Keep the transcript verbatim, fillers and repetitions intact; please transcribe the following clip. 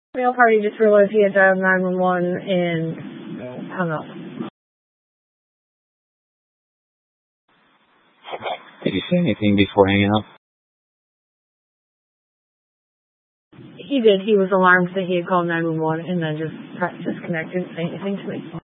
Male party just realized he had dialed nine one one and hung up. Did you say anything before hanging up? He did. He was alarmed that he had called nine one one and then just pressed disconnect, didn't say anything to me.